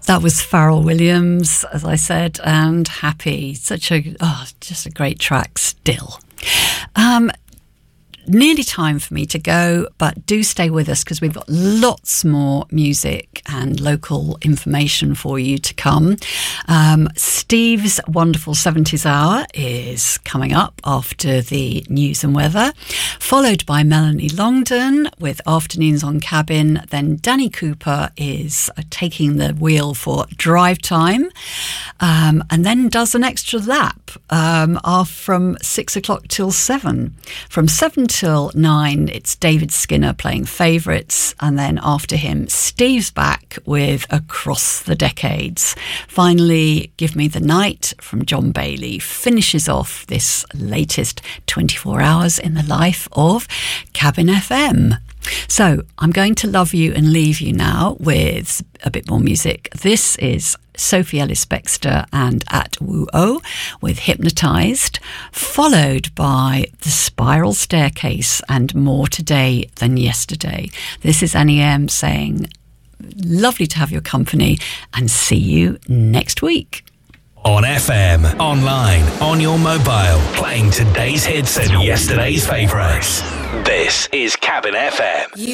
That was Pharrell Williams, as I said, and Happy. Just a great track still. Nearly time for me to go, but do stay with us because we've got lots more music and local information for you to come. Steve's wonderful 70s hour is coming up after the news and weather, followed by Melanie Longdon with Afternoons on Cabin. Then Danny Cooper is taking the wheel for Drive Time, and then does an extra lap from 6 o'clock till 7. From 7 till 9, it's David Skinner playing favourites, and then after him, Steve's back with Across the Decades. Finally, Give Me the Night from John Bailey finishes off this latest 24 hours in the life of Cabin FM. So I'm going to love you and leave you now with a bit more music. This is Sophie Ellis-Bextor and At Woo-Oh with Hypnotised, followed by The Spiral Staircase and More Today Than Yesterday. This is Annie M saying, lovely to have your company and see you next week. On FM, online, on your mobile, playing today's hits and yesterday's favourites. This is Cabin FM.